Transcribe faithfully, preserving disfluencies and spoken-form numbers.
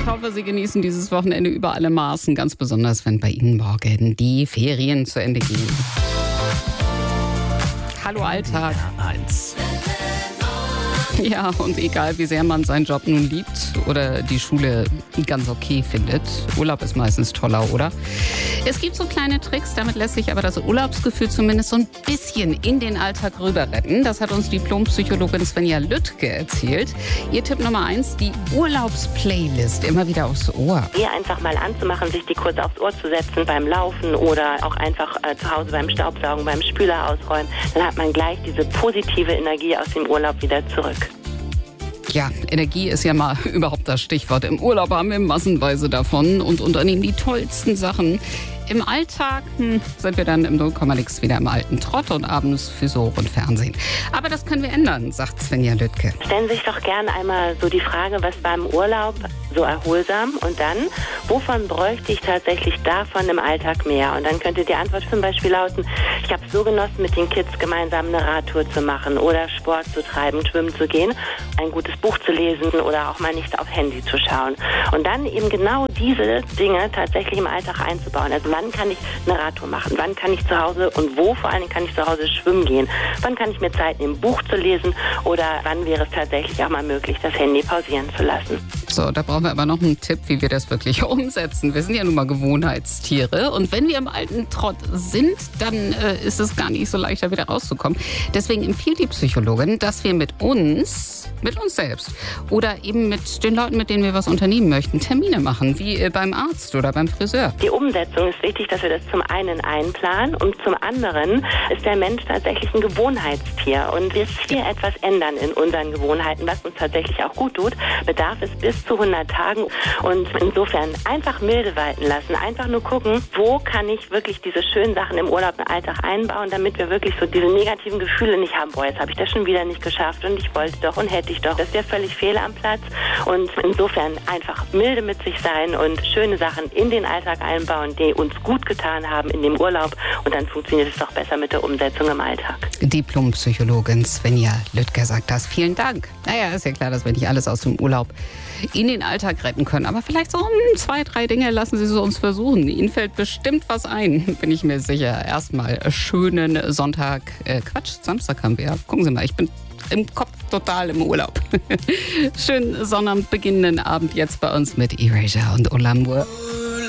Ich hoffe, Sie genießen dieses Wochenende über alle Maßen, ganz besonders, wenn bei Ihnen morgen die Ferien zu Ende gehen. Hallo Alltag. eins. Ja, und egal wie sehr man seinen Job nun liebt oder die Schule ganz okay findet, Urlaub ist meistens toller, oder? Es gibt so kleine Tricks, damit lässt sich aber das Urlaubsgefühl zumindest so ein bisschen in den Alltag rüber retten. Das hat uns Diplompsychologin Svenja Lüttke erzählt. Ihr Tipp Nummer eins, die Urlaubsplaylist immer wieder aufs Ohr. Die einfach mal anzumachen, sich die kurz aufs Ohr zu setzen beim Laufen oder auch einfach äh, zu Hause beim Staubsaugen, beim Spüler ausräumen. Dann hat man gleich diese positive Energie aus dem Urlaub wieder zurück. Ja, Energie ist ja mal überhaupt das Stichwort. Im Urlaub haben wir massenweise davon und unternehmen die tollsten Sachen. Im Alltag hm, sind wir dann im null Komma nix wieder im alten Trott und abends Physio und Fernsehen. Aber das können wir ändern, sagt Svenja Lüttke. Stellen Sie sich doch gerne einmal so die Frage, was war im Urlaub so erholsam und dann, wovon bräuchte ich tatsächlich davon im Alltag mehr? Und dann könnte die Antwort zum Beispiel lauten, ich habe es so genossen, mit den Kids gemeinsam eine Radtour zu machen oder Sport zu treiben, schwimmen zu gehen, ein gutes Buch zu lesen oder auch mal nicht aufs Handy zu schauen. Und dann eben genau diese Dinge tatsächlich im Alltag einzubauen. Also wann kann ich eine Radtour machen? Wann kann ich zu Hause und wo vor allen Dingen kann ich zu Hause schwimmen gehen? Wann kann ich mir Zeit nehmen, ein Buch zu lesen? Oder wann wäre es tatsächlich auch mal möglich, das Handy pausieren zu lassen? So, da brauchen wir aber noch einen Tipp, wie wir das wirklich umsetzen. Wir sind ja nun mal Gewohnheitstiere und wenn wir im alten Trott sind, dann äh, ist es gar nicht so leicht, da wieder rauszukommen. Deswegen empfiehlt die Psychologin, dass wir mit uns, mit uns selbst oder eben mit den Leuten, mit denen wir was unternehmen möchten, Termine machen, wie äh, beim Arzt oder beim Friseur. Die Umsetzung ist wichtig, dass wir das zum einen einplanen und zum anderen ist der Mensch tatsächlich ein Gewohnheitstier und bis wir etwas ändern in unseren Gewohnheiten, was uns tatsächlich auch gut tut, bedarf es bis zu hundert Tagen und insofern einfach milde walten lassen, einfach nur gucken, wo kann ich wirklich diese schönen Sachen im Urlaub im Alltag einbauen, damit wir wirklich so diese negativen Gefühle nicht haben, boah, jetzt habe ich das schon wieder nicht geschafft und ich wollte doch und hätte ich doch, das ist ja völlig fehl am Platz und insofern einfach milde mit sich sein und schöne Sachen in den Alltag einbauen, die uns gut getan haben in dem Urlaub und dann funktioniert es doch besser mit der Umsetzung im Alltag. Diplompsychologin Svenja Lüttke sagt das. Vielen Dank. Naja, ist ja klar, dass wir nicht alles aus dem Urlaub in den Alltag retten können. Aber vielleicht so um zwei, drei Dinge lassen Sie es uns versuchen. Ihnen fällt bestimmt was ein, bin ich mir sicher. Erstmal schönen Sonntag, äh, Quatsch, Samstag haben wir. Gucken Sie mal, ich bin im Kopf total im Urlaub. Schönen Sonnabend beginnenden Abend jetzt bei uns mit Erasure und Olamur.